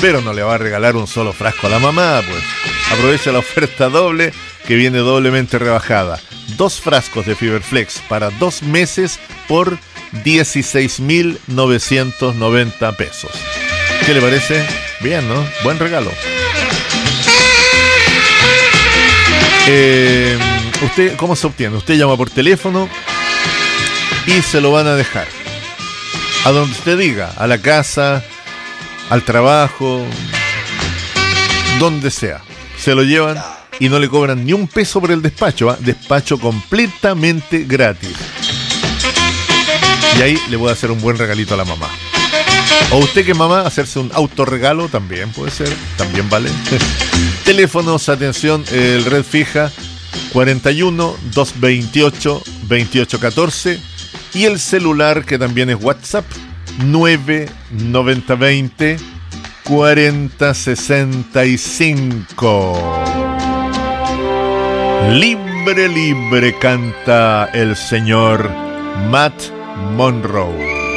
Pero no le va a regalar un solo frasco a la mamá, pues. Aprovecha la oferta doble que viene doblemente rebajada. 2 frascos de Fiberflex para 2 meses por 16.990 pesos. ¿Qué le parece? Bien, ¿no? Buen regalo. ¿Usted cómo se obtiene? Usted llama por teléfono y se lo van a dejar a donde usted diga, a la casa, al trabajo, donde sea. Se lo llevan y no le cobran ni un peso por el despacho, ¿eh? Despacho completamente gratis. Y ahí le voy a hacer un buen regalito a la mamá. O usted que mamá, hacerse un autorregalo también puede ser, también vale. Teléfonos, atención, el red fija 41 228 2814 y el celular que también es WhatsApp 99020 4065. Libre, libre canta el señor Matt Monroe.